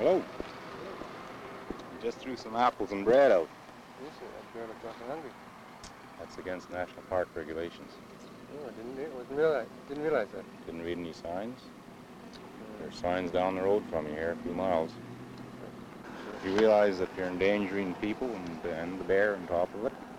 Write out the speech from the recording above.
Hello. You just threw some apples and bread out. Yes, sir. That bear looked awful hungry. That's against national park regulations. Oh, didn't realize that. Didn't read any signs? There's signs down the road from you here, a few miles. You realize that you're endangering people and the bear on top of it?